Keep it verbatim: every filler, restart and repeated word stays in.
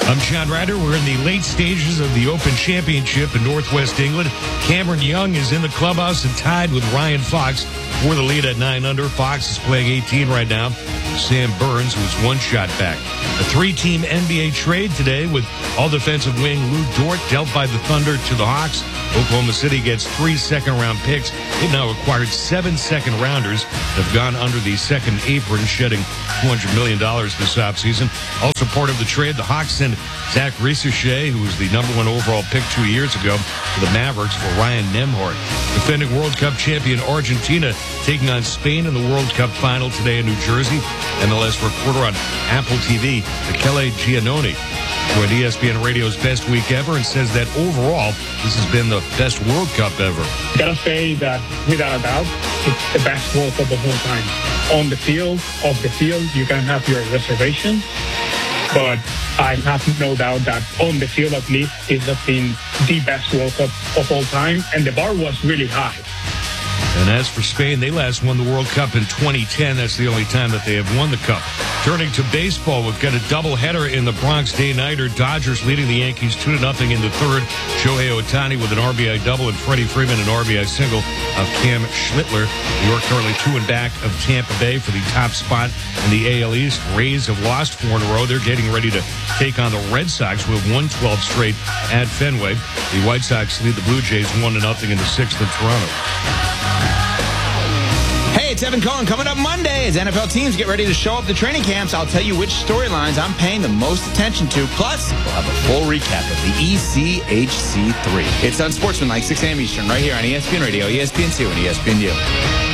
I'm John Ryder. We're in the late stages of the Open Championship in Northwest England. Cameron Young is in the clubhouse and tied with Ryan Fox for the lead at nine under. Fox is playing eighteen right now. Sam Burns was one shot back. A three-team N B A trade today with all-defensive wing Lou Dort dealt by the Thunder to the Hawks. Oklahoma City gets three second-round picks. They've now acquired seven second-rounders that have gone under the second apron, shedding two hundred million dollars this offseason. Also part of the trade, the Hawks send Zach Risacher, who was the number one overall pick two years ago, to the Mavericks for Ryan Nembhard. Defending World Cup champion Argentina taking on Spain in the World Cup final today in New Jersey. M L S reporter on Apple T V, Michele Giannone, joined E S P N Radio's Best Week Ever and says that overall, this has been the best World Cup ever. Gotta say that, without a doubt, it's the best World Cup of all time. On the field, off the field, you can have your reservations, but I have no doubt that on the field, at least, it has been the best World Cup of all time, and the bar was really high. And as for Spain, they last won the World Cup in twenty ten. That's the only time that they have won the Cup. Turning to baseball, we've got a doubleheader in the Bronx day-nighter. Dodgers leading the Yankees two to nothing in the third. Shohei Ohtani with an R B I double and Freddie Freeman an R B I single of Cam Schlittler. New York currently two and back of Tampa Bay for the top spot in the A L East. Rays have lost four in a row. They're getting ready to take on the Red Sox who have won twelve straight at Fenway. The White Sox lead the Blue Jays one to nothing in the sixth in Toronto. Hey, it's Evan Cohen. Coming up Monday as N F L teams get ready to show up the training camps, I'll tell you which storylines I'm paying the most attention to. Plus, we'll have a full recap of the E C H C three. It's Unsportsmanlike, six a.m. Eastern, right here on E S P N Radio, E S P N two, and E S P N U.